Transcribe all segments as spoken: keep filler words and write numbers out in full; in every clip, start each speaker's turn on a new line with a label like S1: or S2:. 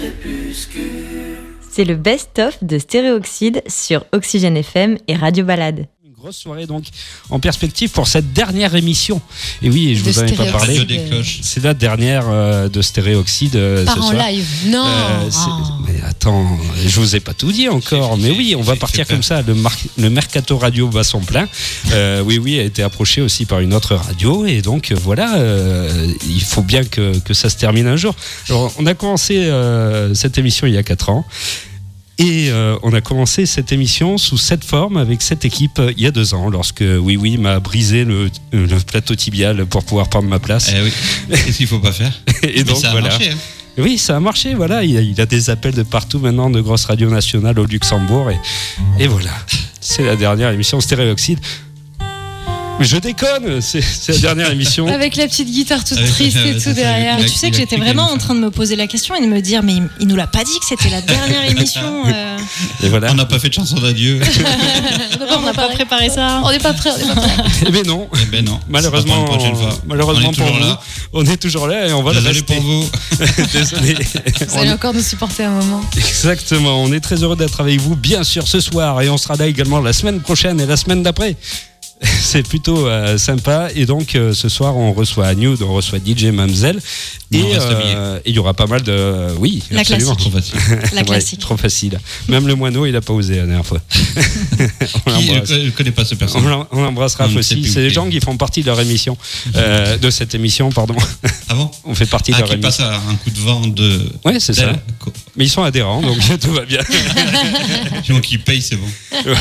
S1: C'est le best-of de Stéréoxyde sur Oxygène F M et Radio Balade.
S2: Une grosse soirée donc en perspective pour cette dernière émission. Et oui, je de vous en ai pas parlé. C'est la dernière euh, de Stéréoxyde euh,
S3: Par
S2: ce
S3: en
S2: soir.
S3: live. Non. Euh,
S2: oh. Mais attends, je vous ai pas tout dit encore. Mais oui, on va partir comme ça. Le, mar- le Mercato Radio bat son plein. Euh, oui, oui, a été approché aussi par une autre radio. Et donc voilà, euh, il faut bien que, que ça se termine un jour. Alors, on a commencé euh, cette émission il y a quatre ans. Et euh, on a commencé cette émission sous cette forme, avec cette équipe, euh, il y a deux ans, lorsque Oui Oui m'a brisé le, le plateau tibial pour pouvoir prendre ma place.
S4: Eh oui. Qu'est-ce qu'il ne faut pas faire?
S2: Et donc,
S4: ça a
S2: voilà.
S4: marché. Hein.
S2: Oui, ça a marché, voilà. Il a, il a des appels de partout maintenant, de grosses radios nationales au Luxembourg. Et, et voilà, c'est la dernière émission Stéréoxyde. Mais je déconne, c'est, c'est la dernière émission.
S3: Avec la petite guitare toute triste et tout derrière.
S5: Mais tu sais que j'étais vraiment en train de me poser la question et de me dire, mais il, il nous l'a pas dit que c'était la dernière émission. Euh...
S2: Et voilà.
S4: On n'a pas fait de chanson d'adieu.
S5: On n'a pas préparé ça.
S3: On n'est pas prêt, on n'est pas prêt.
S2: Eh ben non.
S4: Eh ben non.
S2: Malheureusement, malheureusement pour vous, là. On est toujours là et on va
S4: Désolé
S2: le rester.
S4: pour vous.
S2: Désolé.
S3: Vous allez encore nous supporter un moment.
S2: Exactement. On est très heureux d'être avec vous, bien sûr, ce soir, et on sera là également la semaine prochaine et la semaine d'après. C'est plutôt euh, sympa. Et donc euh, ce soir on reçoit Nude, on reçoit D J Mamzelle. Et il euh, y aura pas mal de euh, oui,
S5: la
S2: absolument.
S5: Classique.
S4: Trop facile.
S5: La classique.
S2: Ouais, trop facile. Même le moineau il a pas osé la dernière fois.
S4: On Qui, je ne connais pas ce personnage.
S2: On l'embrassera aussi. C'est des gens qui font partie de leur émission, euh, de cette émission, pardon.
S4: Ah bon?
S2: On fait partie
S4: ah,
S2: de leur
S4: qui
S2: émission.
S4: passe un coup de vent de.
S2: Ouais, c'est ça. Mais ils sont adhérents, donc tout va bien.
S4: Donc ils payent, c'est bon.
S2: Ouais.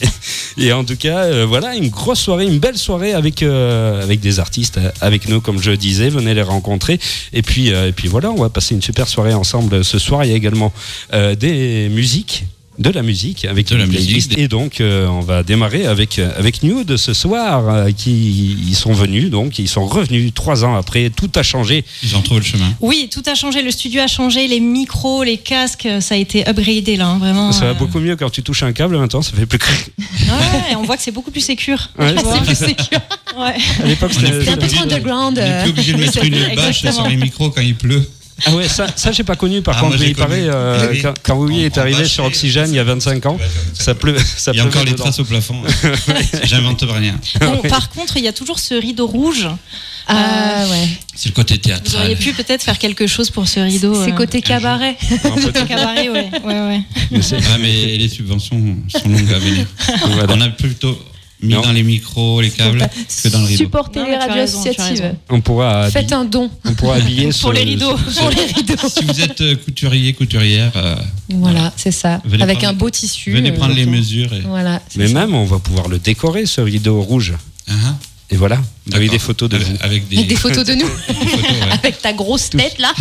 S2: Et en tout cas, euh, voilà, une grosse soirée, une belle soirée avec euh, avec des artistes avec nous, comme je disais, venez les rencontrer. Et puis euh, et puis voilà, on va passer une super soirée ensemble ce soir. Il y a également euh, des musiques. De la musique avec
S4: de la musique
S2: et donc euh, on va démarrer avec avec Nude ce soir euh, qui ils sont venus donc ils sont revenus trois ans après, tout a changé.
S4: Ils ont trouvé le chemin.
S5: Oui, tout a changé, le studio a changé, les micros, les casques, ça a été upgradé là, hein, vraiment.
S2: Ça va
S5: euh...
S2: beaucoup mieux quand tu touches un câble maintenant, ça fait plus.
S5: Ouais, on voit que c'est beaucoup plus sécure.
S2: Ouais,
S3: c'est plus sécure.
S5: Ouais.
S2: À l'époque c'était,
S3: c'était un peu underground.
S4: On n'est plus obligé de mettre une bâche sur les micros quand il pleut.
S2: Ah ouais, ça, ça j'ai pas connu. Par ah, contre, il paraît euh, oui. quand, quand Oui est arrivé sur Oxygène il y a vingt-cinq ans, ça pleut. Ça
S4: il y a encore les traces au plafond. J'invente rien.
S5: Bon, par contre, il y a toujours ce rideau rouge.
S3: Ah euh, ouais.
S4: C'est le côté théâtral.
S5: Vous auriez pu peut-être faire quelque chose pour ce rideau.
S3: C'est
S5: euh...
S3: côté cabaret.
S5: Côté cabaret, ouais, ouais, ouais.
S4: Mais, ah, mais les subventions sont longues à venir. Voilà. On a plutôt mis non. dans les micros, les câbles, que dans le rideau.
S3: Supportez les radios associatives.
S2: On pourra
S3: Faites un don.
S2: On pourra habiller
S5: pour les rideaux.
S2: Ce,
S3: pour les rideaux.
S4: Si vous êtes euh, couturier, couturière. Euh,
S3: voilà, voilà, c'est ça.
S4: Venez
S3: avec
S4: prendre,
S3: un beau tissu.
S4: Venez prendre
S3: euh,
S4: les mesures. Et...
S3: Voilà.
S2: Mais
S3: ça.
S2: même, on va pouvoir le décorer, ce rideau rouge.
S4: Uh-huh.
S2: Et voilà,
S4: D'accord.
S2: avec des photos de
S4: avec,
S2: vous.
S4: Avec des...
S3: avec des photos de nous.
S4: Des photos, ouais.
S3: Avec ta grosse tête là.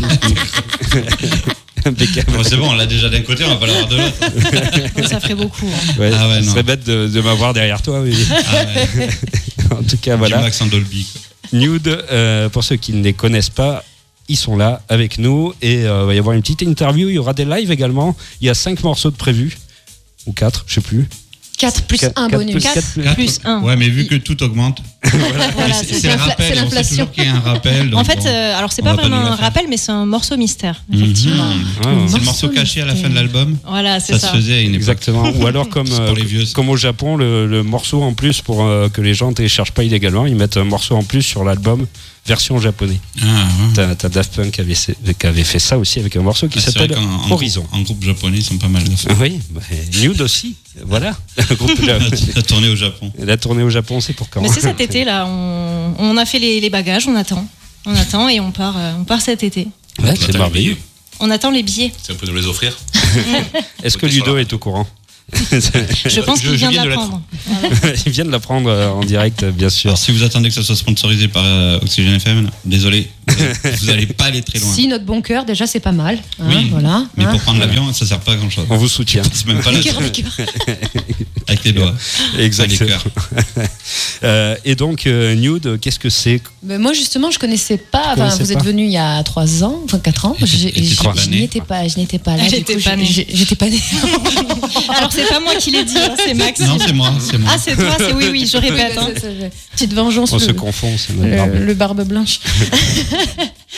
S4: Bon, c'est bon, on l'a déjà d'un côté, on va pas l'avoir de l'autre.
S5: Ça ferait beaucoup. Hein.
S2: Ouais,
S4: ah ouais,
S2: ce
S4: non.
S2: serait bête de, de m'avoir derrière toi. Oui.
S4: Ah ouais.
S2: En tout cas, voilà.
S4: Du Max en Dolby. Quoi.
S2: Nude, euh, pour ceux qui ne les connaissent pas, ils sont là avec nous et euh, il va y avoir une petite interview. Il y aura des lives également. Il y a cinq morceaux de prévus ou quatre, je sais plus.
S3: quatre plus un bonus.
S5: quatre plus un.
S4: Ouais, mais vu que tout augmente.
S5: Voilà, voilà,
S4: c'est,
S5: c'est,
S4: c'est,
S5: c'est,
S4: rappel,
S5: c'est l'inflation.
S4: On sait toujours qu'il y a un rappel.
S5: En fait, bon, euh, alors c'est pas vraiment un rappel, mais c'est un morceau mystère, effectivement.
S4: Mmh. Ah, c'est le morceau caché à la fin de l'album.
S5: Voilà, c'est
S4: ça.
S5: ça.
S4: Ça se faisait à une époque.
S2: Exactement. Ou alors comme, euh, vieux, comme au Japon, le, le morceau en plus pour euh, que les gens ne téléchargent pas illégalement, ils mettent un morceau en plus sur l'album. Version japonais.
S4: Ah, ouais.
S2: T'as, t'as Daft Punk qui avait, qui avait fait ça aussi avec un morceau qui ah, s'appelle
S4: en,
S2: Horizon.
S4: En groupe japonais, ils sont pas mal de faire.
S2: Oui, bah, Nude aussi. Voilà.
S4: La tournée au Japon.
S2: La tournée au Japon, c'est pour quand?
S5: Mais c'est cet été là. On, on a fait les, les bagages, on attend, on attend et on part, euh, on part cet été.
S2: Ouais, c'est merveilleux.
S5: On attend les billets.
S6: Si on peut nous les offrir.
S2: Est-ce que Ludo est au courant?
S5: Je pense qu'il vient de l'apprendre.
S2: Voilà. Il vient de l'apprendre en direct, bien sûr.
S4: Alors, si vous attendez que ça soit sponsorisé par euh, Oxygène F M, désolé, vous n'allez pas aller très loin.
S3: Si notre bon cœur, déjà, c'est pas mal. Hein,
S4: oui,
S3: voilà,
S4: mais
S3: hein.
S4: pour prendre l'avion, ça ne sert pas à grand chose.
S2: On vous soutient.
S4: C'est même pas la
S3: cœur, cœur.
S4: Avec les doigts.
S2: Exactement. euh, et donc, euh, Nude, qu'est-ce que c'est?
S3: Mais moi, justement, je connaissais pas. Enfin,
S2: connaissais
S3: vous
S2: pas.
S3: êtes venu il y a trois ans, enfin quatre ans.
S4: Et
S3: je,
S4: et
S3: je,
S4: pas
S3: je n'y étais pas. Je n'étais pas là.
S5: J'étais
S3: coup,
S5: pas née.
S3: J'étais pas née.
S5: Alors, c'est pas moi qui l'ai dit, hein, c'est Max.
S4: Non, c'est moi, c'est moi.
S5: Ah, c'est toi, c'est oui, oui, je répète.
S3: Oui,
S5: hein.
S3: ça, ça, petite vengeance.
S2: On
S3: le,
S2: se confond, c'est notre
S3: le,
S2: barbe.
S3: le barbe blanche.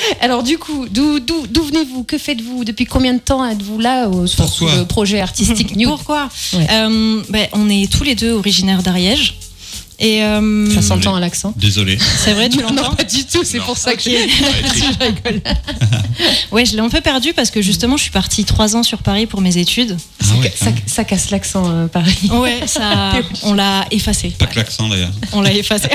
S3: Alors du coup, d'où, d'où, d'où venez-vous? Que faites-vous? Depuis combien de temps êtes-vous là au, sur
S4: Pourquoi
S3: le projet artistique Nude?
S5: Pourquoi
S3: Ouais.
S5: euh, ben, On est tous les deux originaires d'Ariège. Et euh,
S3: Ça s'entend à l'accent.
S4: Désolé.
S5: c'est vrai, tu
S3: Non,
S5: l'entends
S3: pas du tout, c'est
S4: Non.
S3: pour ça que
S5: Ok.
S3: je rigole.
S5: Ouais, je l'ai un peu perdu parce que justement, je suis partie trois ans sur Paris pour mes études.
S4: Ah ouais,
S3: Ça, ça casse l'accent, euh, pareil.
S5: Ouais, ça, on l'a effacé.
S4: pas que l'accent d'ailleurs.
S5: On l'a effacé.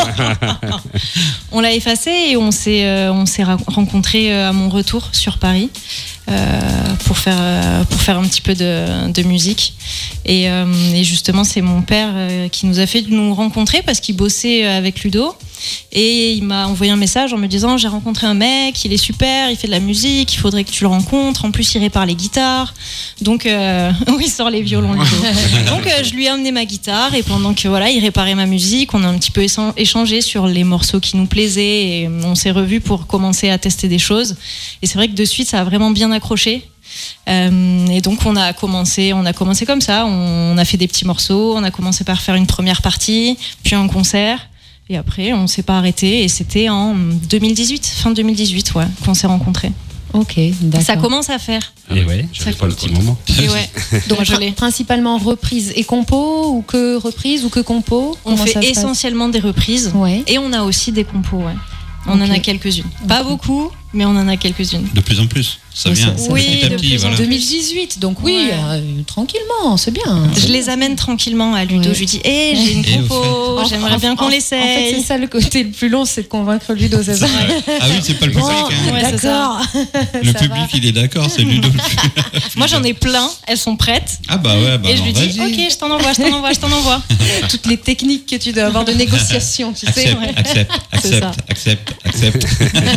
S5: On l'a effacé et on s'est, euh, on s'est ra- rencontrés euh, à mon retour sur Paris euh, pour faire, euh, pour faire un petit peu de, de musique. Et, euh, et justement, c'est mon père euh, qui nous a fait nous rencontrer parce qu'il bossait avec Ludo. Et il m'a envoyé un message en me disant: j'ai rencontré un mec, il est super, il fait de la musique, il faudrait que tu le rencontres. En plus, il répare les guitares. Donc, euh, oui, il sort les violons, Ludo. Donc, euh, je lui ai amené ma guitare et pendant que voilà, il réparait ma musique, on a un petit peu échan- échangé sur les morceaux qui nous plaisaient et on s'est revus pour commencer à tester des choses. Et c'est vrai que de suite, ça a vraiment bien accroché. Euh, et donc on a commencé, on a commencé comme ça. On a fait des petits morceaux. On a commencé par faire une première partie, puis un concert. Et après, on s'est pas arrêté. Et c'était en deux mille dix-huit, fin deux mille dix-huit, ouais, qu'on s'est rencontrés.
S3: Ok, d'accord.
S5: Ça commence à faire.
S2: Et ouais,
S5: Ça
S2: j'avais pas le
S5: compte.
S2: petit moment.
S5: Et ouais.
S3: Donc
S5: Moi, je
S3: pr-
S5: l'ai.
S3: principalement reprise et compo, ou que reprise ou que compo?
S5: On
S3: Comment ça
S5: fait
S3: se passe?
S5: essentiellement des reprises.
S3: Ouais.
S5: Et on a aussi des compos, ouais. On
S3: Ok.
S5: en a quelques-unes. Pas beaucoup, mais on en a quelques-unes.
S4: De plus en plus, ça
S3: Oui,
S4: vient.
S3: ça-
S5: Oui,
S4: petit à
S5: de
S4: petit,
S5: plus en
S4: voilà.
S5: plus.
S3: deux mille dix-huit, donc oui,
S5: Ouais.
S3: euh, tranquillement, c'est bien.
S5: Je les amène tranquillement à Ludo.
S3: Ouais.
S5: Je lui dis: hé, j'ai une
S4: Et au
S5: compo,
S3: En-
S5: j'aimerais
S3: en-
S5: bien qu'on
S3: en-
S5: l'essaye.
S3: En fait, c'est ça le côté le plus long, c'est de convaincre Ludo, c'est ça?
S4: Ah oui, c'est pas le public.
S3: Bon,
S4: hein.
S5: Ouais, c'est
S3: d'accord.
S4: Le
S3: Ça
S4: public,
S3: va.
S4: il est d'accord, c'est Ludo.
S5: Moi, j'en ai plein, elles sont prêtes.
S4: Ah bah ouais, bah
S5: et je
S4: alors,
S5: lui dis:
S4: vas-y.
S5: ok, je t'en envoie, je t'en envoie, je t'en envoie.
S3: Toutes les techniques que tu dois avoir de négociation, tu sais.
S4: Accepte,
S5: ouais.
S4: accepte,
S5: C'est ça.
S4: accepte, accepte, accepte.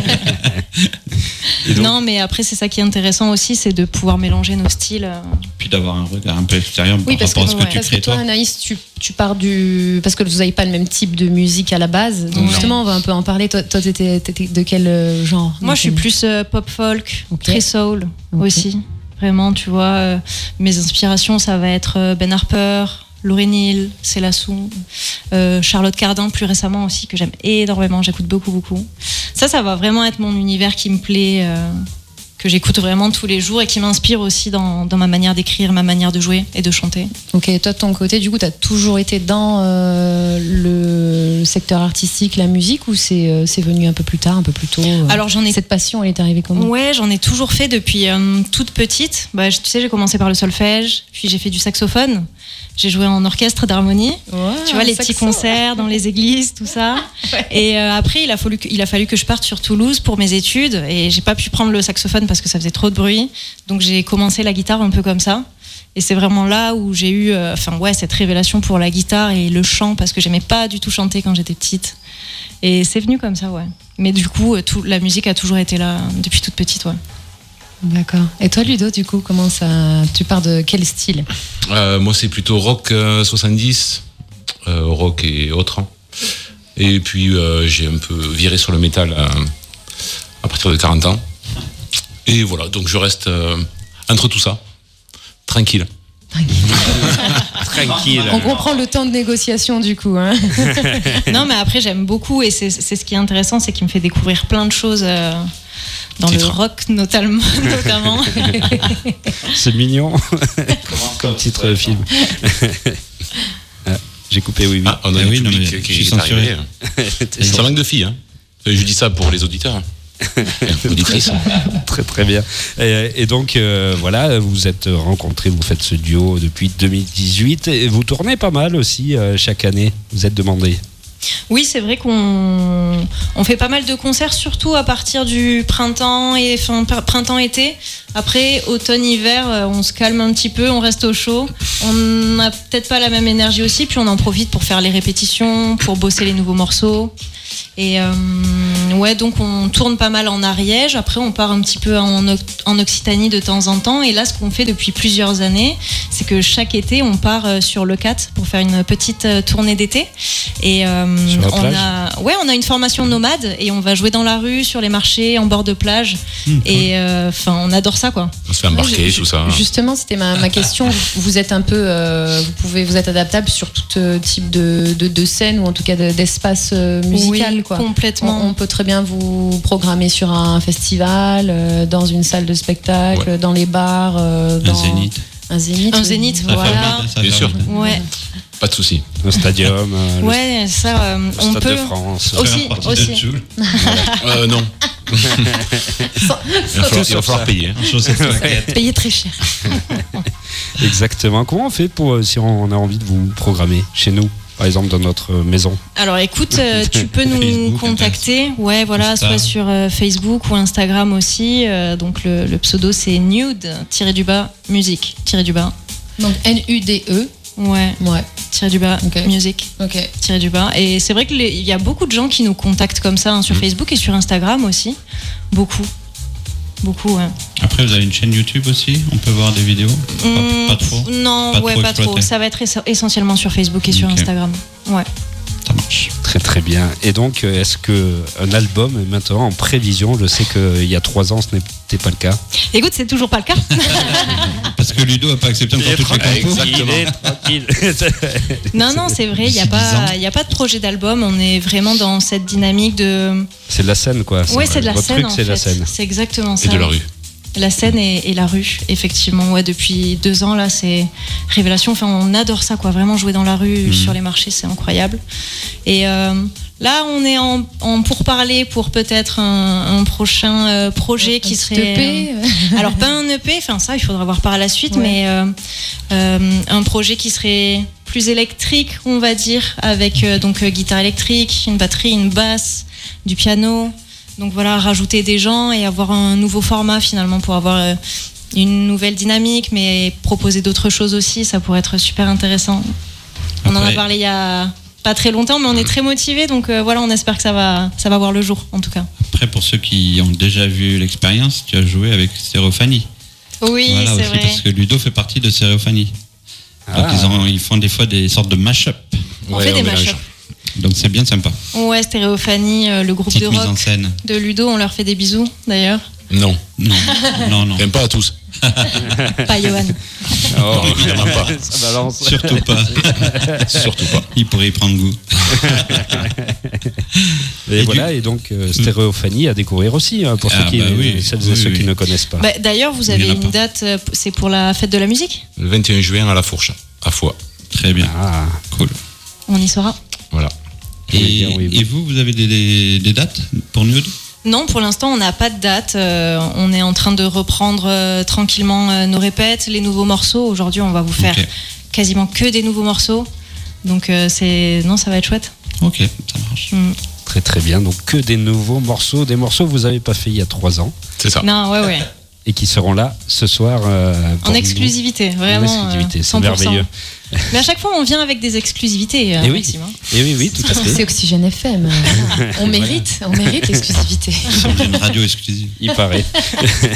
S2: Et donc-
S5: Non, mais après, c'est ça qui est intéressant aussi, c'est de pouvoir mélanger nos styles. euh.
S4: Puis d'avoir un regard un peu extérieur
S3: Oui,
S4: par
S3: parce que,
S4: rapport à ce que
S5: ouais,
S4: tu
S3: parce que
S4: crées
S3: toi,
S4: toi.
S3: Anaïs, tu, tu pars du. Parce que vous n'avez pas le même type de musique à la base. Donc,
S5: Non.
S3: justement, on va un peu en parler. Toi, toi t'étais, t'étais de quel euh, genre?
S5: Moi, je suis
S3: Donc,
S5: plus euh, pop folk,
S3: Ok.
S5: très soul
S3: Ok.
S5: aussi. Vraiment, tu vois, euh, mes inspirations, ça va être euh, Ben Harper, Lauryn Hill, Célassou, euh, Charlotte Cardin plus récemment aussi, que j'aime énormément, j'écoute beaucoup, beaucoup. Ça, ça va vraiment être mon univers qui me plaît, euh, que j'écoute vraiment tous les jours et qui m'inspire aussi dans, dans ma manière d'écrire, ma manière de jouer et de chanter.
S3: Ok, toi, de ton côté, du coup, tu as toujours été dans euh, le secteur artistique, la musique, ou c'est, euh, c'est venu un peu plus tard, un peu plus tôt euh,
S5: Alors, j'en ai
S3: Cette passion, elle est arrivée comment?
S5: Ouais, j'en ai toujours fait depuis euh, toute petite. Bah, je- tu sais, j'ai commencé par le solfège, puis j'ai fait du saxophone. J'ai joué en orchestre d'harmonie. Tu vois, les petits concerts dans les églises, tout ça. Et euh, après, il a, fallu que, il a fallu que je parte sur Toulouse pour mes études. Et j'ai pas pu prendre le saxophone parce que ça faisait trop de bruit. Donc j'ai commencé la guitare un peu comme ça. Et c'est vraiment là où j'ai eu euh, enfin, ouais, cette révélation pour la guitare et le chant, parce que j'aimais pas du tout chanter quand j'étais petite. Et c'est venu comme ça, ouais. Mais du coup, euh, tout, la musique a toujours été là depuis toute petite, ouais.
S3: D'accord. Et toi, Ludo, du coup, comment ça. Tu pars de quel style?
S6: Euh, moi, c'est plutôt rock euh, soixante-dix, euh, rock et autres. Et puis, euh, j'ai un peu viré sur le métal euh, à partir de quarante ans. Et voilà, donc je reste euh, entre tout ça, tranquille.
S2: Tranquille.
S3: On comprend le temps de négociation, du coup. Hein.
S5: Non, mais après, j'aime beaucoup, et c'est c'est ce qui est intéressant, c'est qu'il me fait découvrir plein de choses euh, dans
S6: Titre.
S5: le rock, notamment. notamment.
S2: C'est mignon. Comme titre de film. Ah, j'ai coupé, oui, oui.
S6: Ah, on a
S4: Ah
S6: un
S4: oui, non,
S6: public
S4: mais
S6: qui
S4: je suis
S6: est arrivé.
S2: T'es
S6: Ça manque de filles, hein. Je dis ça pour les auditeurs. Auditrices.
S2: Très très bien. Et, et donc euh, voilà, vous êtes rencontrés, vous faites ce duo depuis deux mille dix-huit et vous tournez pas mal aussi euh, chaque année. Vous êtes demandé.
S5: Oui, c'est vrai qu'on on fait pas mal de concerts, surtout à partir du printemps et enfin pr- printemps-été. Après, automne-hiver, euh, on se calme un petit peu, on reste au chaud. On n'a peut-être pas la même énergie aussi, puis on en profite pour faire les répétitions, pour bosser les nouveaux morceaux. Et euh, ouais, donc on tourne pas mal en Ariège. Après, on part un petit peu en, Oc- en Occitanie de temps en temps. Et là, ce qu'on fait depuis plusieurs années, c'est que chaque été, on part euh, sur le quatre pour faire une petite euh, tournée d'été. Et euh,
S2: Sur la
S5: on
S2: plage
S5: a, ouais, on a une formation nomade et on va jouer dans la rue, sur les marchés, en bord de plage.
S4: Mmh,
S5: Et enfin, on adore ça, quoi.
S6: On se fait embarquer,
S3: Ouais,
S6: tout ça.
S3: Justement, c'était ma, ma question. Vous, vous êtes un peu, euh, vous pouvez, vous êtes adaptable sur tout euh, type de, de, de scène, ou en tout cas de- d'espace euh, musical,
S5: Oui.
S3: quoi.
S5: Complètement.
S3: On, on peut très bien vous programmer sur un festival, euh, dans une salle de spectacle, ouais. dans les bars, euh, dans
S4: un zénith.
S3: Un zénith.
S5: Un zénith,
S3: oui.
S5: voilà.
S6: Ça Bien sûr.
S5: Ouais.
S6: Pas de souci.
S2: Le stadium. Euh,
S5: ouais,
S2: le,
S5: ça, euh,
S2: le
S5: on
S2: Stade
S5: peut.
S2: de France.
S5: Aussi, aussi.
S6: euh, non. il va falloir, il va falloir payer.
S5: Payer très cher.
S2: Exactement. Comment on fait pour si on a envie de vous programmer chez nous? Par exemple, dans notre maison.
S5: Alors écoute, euh, tu peux nous Facebook, contacter, ouais, voilà, Insta. soit sur euh, Facebook ou Instagram aussi. Euh, donc le, le pseudo c'est nude tiré du bas musique tiré du bas.
S3: Donc N U D E.
S5: Ouais.
S3: Ouais.
S5: Tiré du bas
S3: okay.
S5: musique.
S3: Ok.
S5: Tiré du bas. Et c'est vrai qu'il y a beaucoup de gens qui nous contactent comme ça hein, sur mmh. Facebook et sur Instagram aussi. Beaucoup. Beaucoup, ouais.
S4: Après, vous avez une chaîne YouTube aussi? On peut voir des vidéos? Pas,
S5: mmh,
S4: pas trop?
S5: Non, pas ouais, trop pas trop. Ça va être essentiellement sur Facebook et okay. sur Instagram. Ouais.
S4: Ça marche.
S2: Très très bien. Et donc, est-ce qu'un album est maintenant en prévision? Je sais qu'il y a trois ans, ce n'était pas le cas.
S5: Écoute, c'est toujours pas le cas.
S4: Parce que Ludo n'a pas accepté encore toutes les compos.
S2: Exactement.
S5: non, non, c'est vrai, il n'y a, a pas de projet d'album. On est vraiment dans cette dynamique de...
S2: C'est de la scène, quoi.
S5: Oui, c'est de la
S2: Votre
S5: scène,
S2: truc,
S5: en
S2: c'est
S5: fait.
S2: La scène.
S5: C'est exactement ça.
S6: Et de la rue.
S5: La scène et, et la rue, effectivement. Ouais, depuis deux ans, là, c'est révélation. Enfin, on adore ça, quoi. Vraiment jouer dans la rue, mmh. sur les marchés, c'est incroyable. Et euh, là, on est en, en pourparlers pour peut-être un, un prochain euh, projet un qui serait.
S3: E P.
S5: Euh, alors, pas un E P, enfin, ça, il faudra voir par la suite, ouais. mais euh, euh, un projet qui serait plus électrique, on va dire, avec euh, donc euh, guitare électrique, une batterie, une basse, du piano. Donc voilà, rajouter des gens et avoir un nouveau format finalement pour avoir euh, une nouvelle dynamique, mais proposer d'autres choses aussi, ça pourrait être super intéressant. On Après, en a parlé il y a pas très longtemps, mais on est très motivés, donc euh, voilà, on espère que ça va, ça va voir le jour en tout cas.
S4: Après, pour ceux qui ont déjà vu l'expérience, tu as joué avec Stéréophanie.
S5: Oui,
S4: voilà,
S5: c'est
S4: aussi,
S5: vrai.
S4: Parce que Ludo fait partie de Stéréophanie. Ah. Donc ils, ont, ils font des fois des sortes de mash-up.
S5: On
S6: ouais,
S5: fait des
S6: on
S5: mash-up.
S4: Donc c'est bien sympa.
S5: Ouais, Stéréophanie, euh, le groupe
S4: Petite
S5: de
S4: mise
S5: rock
S4: en scène.
S5: de Ludo, on leur fait des bisous d'ailleurs.
S6: Non.
S4: Non, non, non.
S6: Même pas à tous.
S5: Pas Johan.
S6: Oh, évidemment pas.
S2: Ça balance.
S4: Surtout pas.
S6: Surtout pas.
S4: Il pourrait y prendre goût.
S2: et, et voilà, du... et donc euh, Stéréophanie à découvrir aussi, hein, pour ah ceux qui, bah oui, celles oui, et ceux oui. qui ne connaissent pas.
S5: Bah, d'ailleurs, vous avez une pas. date, c'est pour la fête de la musique?
S6: Le vingt et un juin à la Fourche, à Foix.
S4: Très bien.
S2: Ah.
S4: Cool.
S5: On y sera.
S6: Voilà.
S4: Et, oui, bien, oui, et vous, vous avez des, des, des dates pour Nude?
S5: Non, pour l'instant, on n'a pas de date. Euh, on est en train de reprendre euh, tranquillement euh, nos répètes, les nouveaux morceaux. Aujourd'hui, on va vous faire okay. quasiment que des nouveaux morceaux. Donc, euh, c'est non, ça va être chouette.
S4: Ok, ça marche.
S5: Mm.
S2: Très très bien. Donc, que des nouveaux morceaux, des morceaux que vous n'avez pas fait il y a trois ans.
S6: C'est ça.
S5: Non, ouais, ouais.
S2: Et qui seront là ce soir. Euh,
S5: en exclusivité, nous. Vraiment. En exclusivité,
S2: c'est merveilleux.
S5: Mais à chaque fois, on vient avec des exclusivités.
S2: Et oui, et oui, oui, tout à fait.
S3: C'est Oxygène F M. On mérite, on mérite l'exclusivité.
S4: Une radio exclusive.
S2: Il paraît.